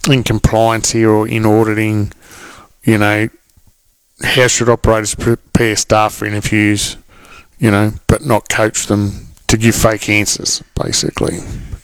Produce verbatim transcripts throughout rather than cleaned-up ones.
in compliance here or in auditing, you know, how should operators prepare staff for interviews, you know, but not coach them to give fake answers, basically?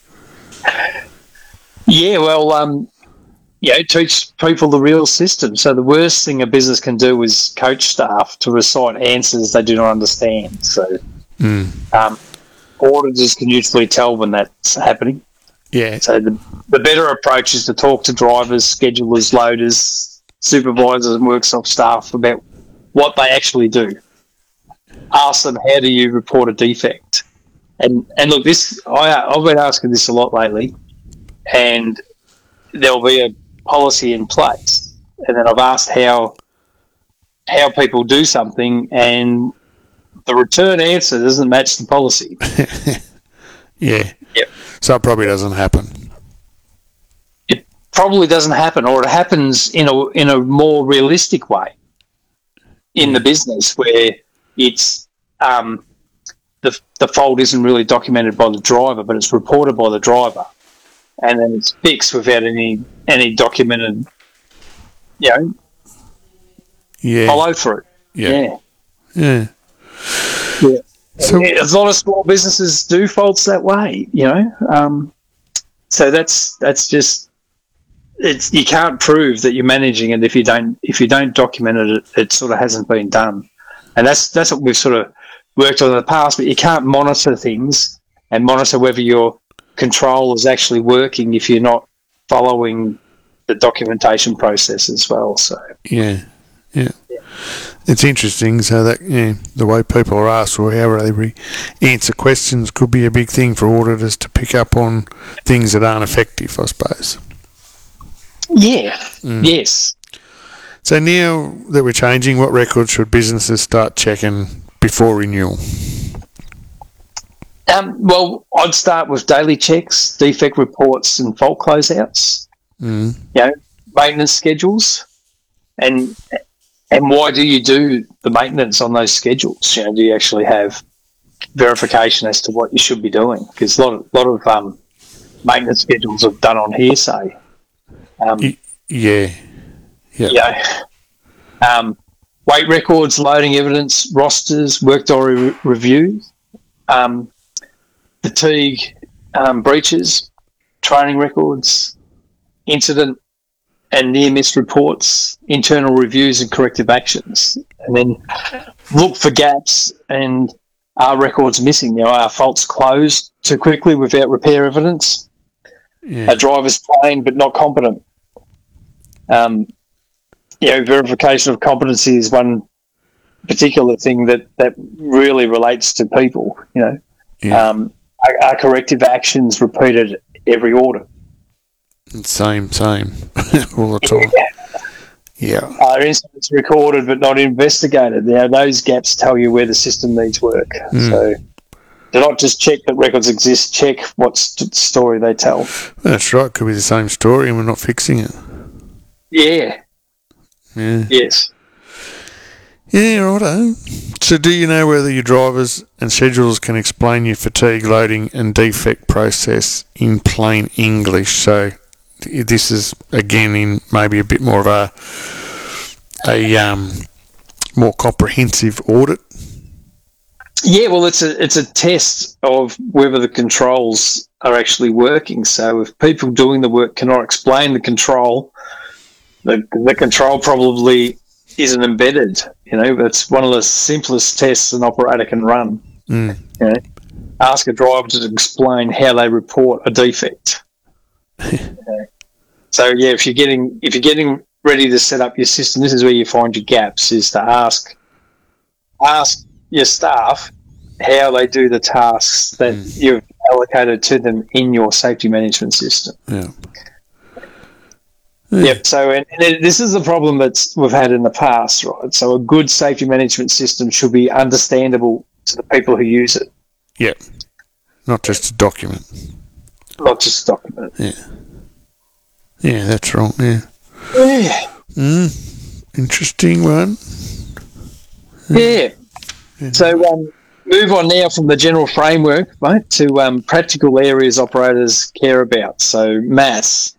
Yeah, well, um, you know, teach people the real system. So the worst thing a business can do is coach staff to recite answers they do not understand. So mm. um, auditors can usually tell when that's happening. Yeah. So the, the better approach is to talk to drivers, schedulers, loaders, supervisors and workshop staff about what they actually do. Ask them, how do you report a defect? And and look, this I, I've been asking this a lot lately, and there'll be a policy in place. And then I've asked how how people do something, and the return answer doesn't match the policy. yeah. Yep. So it probably doesn't happen. It probably doesn't happen, or it happens in a in a more realistic way in the business where it's um, the the fault isn't really documented by the driver, but it's reported by the driver, and then it's fixed without any any documented, you know, yeah. follow through. Yeah. Yeah. Yeah. Yeah. So, a lot of small businesses do faults that way, you know. Um, so that's that's just it's you can't prove that you're managing it if you don't if you don't document it. It, it sort of hasn't been done, and that's that's what we've sort of worked on in the past. But you can't monitor things and monitor whether your control is actually working if you're not following the documentation process as well. So yeah, yeah. It's interesting, so that yeah, the way people are asked or how they re- answer questions could be a big thing for auditors to pick up on things that aren't effective, I suppose. Yeah, mm. yes. So now that we're changing, what records should businesses start checking before renewal? Um, well, I'd start with daily checks, defect reports and fault closeouts, mm. you know, maintenance schedules, and... And why do you do the maintenance on those schedules? You know, do you actually have verification as to what you should be doing? Because a lot of, lot of um, maintenance schedules are done on hearsay. Um, yeah. Yeah. You know, um, weight records, loading evidence, rosters, work diary re- reviews, um, fatigue um, breaches, training records, incident and near-miss reports, internal reviews and corrective actions. And then look for gaps and are records missing? You know, are faults closed too quickly without repair evidence? Yeah. Are drivers trained but not competent? Um, you know, verification of competency is one particular thing that, that really relates to people, you know. Yeah. Um, are, are corrective actions repeated every audit? Same, same, all the time. Yeah. Are incidents recorded but not investigated? Now, those gaps tell you where the system needs work. Mm. So, do not just check that records exist, check what st- story they tell. That's right, could be the same story and we're not fixing it. Yeah. Yeah. Yes. Yeah, righto. So do you know whether your drivers and schedulers can explain your fatigue, loading and defect process in plain English? So this is, again, in maybe a bit more of a a um, more comprehensive audit. Yeah, well, it's a it's a test of whether the controls are actually working. So if people doing the work cannot explain the control, the the control probably isn't embedded. You know, that's one of the simplest tests an operator can run. Mm. You know, ask a driver to explain how they report a defect. Okay. So yeah, if you're getting if you're getting ready to set up your system, this is where you find your gaps. Is to ask ask your staff how they do the tasks that mm. you've allocated to them in your safety management system. Yeah. Yeah. Yep. So, and, and it, this is a problem that we've had in the past, right? So, a good safety management system should be understandable to the people who use it. Yeah. Not just a document. Not just a document. Yeah. Yeah, that's wrong. Yeah. Yeah. Mm. Interesting one. Yeah. yeah. So, um, move on now from the general framework, right, to um, practical areas operators care about. So, maths.